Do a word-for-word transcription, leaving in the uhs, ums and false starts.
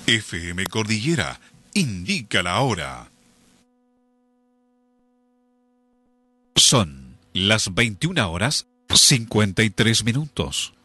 F M Cordillera indica la hora. Son las veintiuna horas cincuenta y tres minutos.